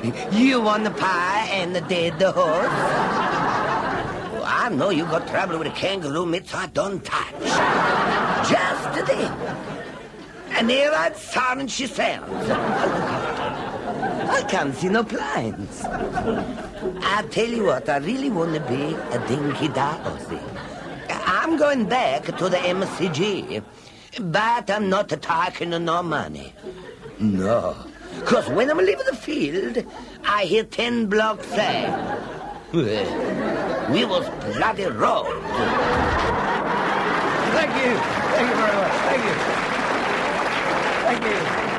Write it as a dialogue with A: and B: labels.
A: You want the pie and the dead horse? Oh, I know you got trouble with a kangaroo mitts I don't touch. Just then. And here I'd sound she sounds. I can't see no blinds. I tell you what, I really want to be a dinky Darcy. I'm going back to the MCG, but I'm not taking no money. No, because when I'm leaving the field, I hear 10 blocks say, we was bloody robbed.
B: Thank you. Thank you very much. Thank you. Thank you.